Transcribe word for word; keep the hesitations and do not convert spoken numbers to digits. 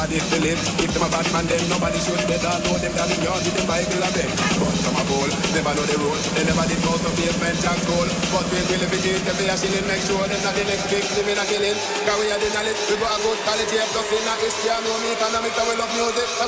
nobody feel it. If them a bad man, then nobody should better know them that in yard with the Bible a bed. But some a bowl, never know the rule. They never did go to pavement and goal. But we will if it is, if we are shilling, make sure them not the next victim in a killing. Cause we are the knowledge, we got a good quality of stuff in a history. I know me economics and we love music.